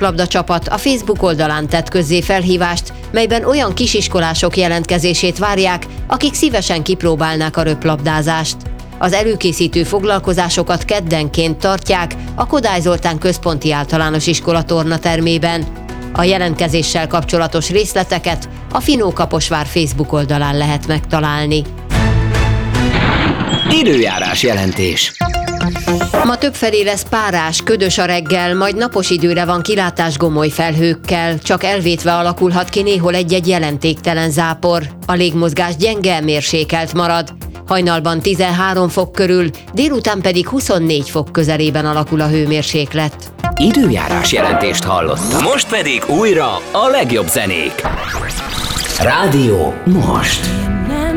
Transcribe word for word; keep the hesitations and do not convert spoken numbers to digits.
röplabda csapat a Facebook oldalán tett közzé felhívást, melyben olyan kisiskolások jelentkezését várják, akik szívesen kipróbálnák a röplabdázást. Az előkészítő foglalkozásokat keddenként tartják a Kodály Zoltán Központi Általános Iskola tornatermében. A jelentkezéssel kapcsolatos részleteket a Finó-Kaposvár Facebook oldalán lehet megtalálni. Időjárás jelentés. Ma többfelé lesz párás, ködös a reggel, majd napos időre van kilátás gomoly felhőkkel, csak elvétve alakulhat ki néhol egy-egy jelentéktelen zápor. A légmozgás gyenge, mérsékelt marad. Hajnalban tizenhárom fok körül, délután pedig huszonnégy fok közelében alakul a hőmérséklet. Időjárás jelentést hallottak. Most pedig újra a legjobb zenék. Rádió most.